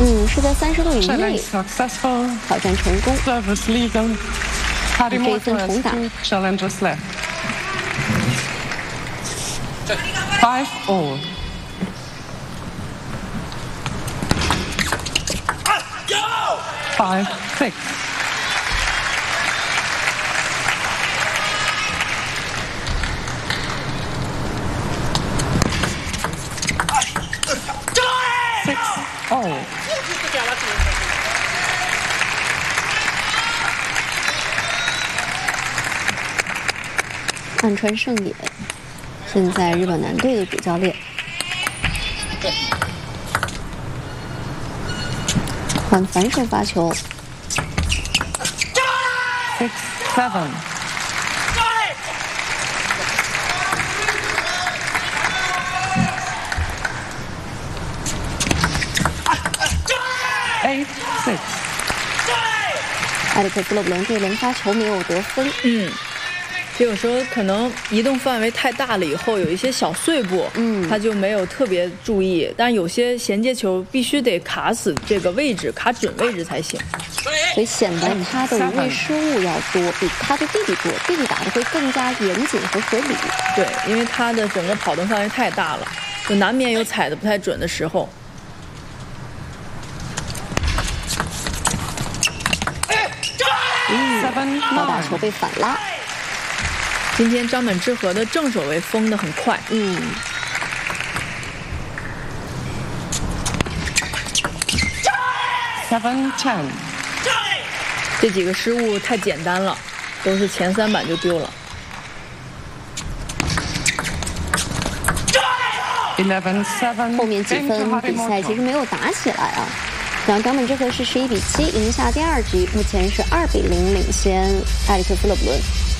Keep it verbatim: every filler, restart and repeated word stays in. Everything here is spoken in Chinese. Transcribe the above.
嗯，是在三十度以内 Challenge successful. 挑战成功。 Service legal. Harimoto 这一分重打。 has two challengers left. Five all. Five six. Six all. 岸川圣也，现在日本男队的主教练。换反手发球。 Six seven. Eight six. 埃里克斯勒布伦这轮发球没有得分。 嗯。 就有时候可能移动范围太大了，以后有一些小碎步，嗯，他就没有特别注意。但是有些衔接球必须得卡死这个位置，卡准位置才行。 所以显得他的无谓失误要多，比他的弟弟多。弟弟打的会更加严谨和合理。 对，因为他的整个跑动范围太大了，就难免有踩的不太准的时候。 嗯，好打球被反拉。 今天张本智和的正手位封得很快， 嗯。 Seven ten。 这几个失误太简单了，都是前三板就丢了。 Eleven seven。 后面几分比赛其实没有打起来啊。 然后张本智和是十一比七赢下第二局，目前是二比零领先埃里克斯勒布伦。